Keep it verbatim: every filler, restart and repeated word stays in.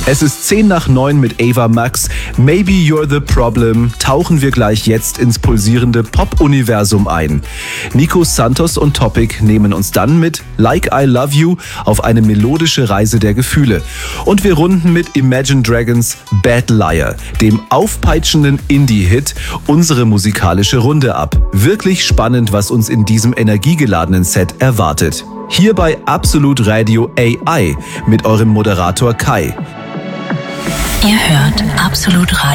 Es ist zehn nach neun mit Ava Max. Maybe You're the Problem. Tauchen wir gleich jetzt ins pulsierende Pop-Universum ein. Nico Santos und Topic nehmen uns dann mit Like I Love You auf eine melodische Reise der Gefühle. Und wir runden mit Imagine Dragons Bad Liar, dem aufpeitschenden Indie-Hit, unsere musikalische Runde ab. Wirklich spannend, was uns in diesem energiegeladenen Set erwartet. Hier bei Absolut Radio A I mit eurem Moderator Kai. Ihr hört Absolut Radio.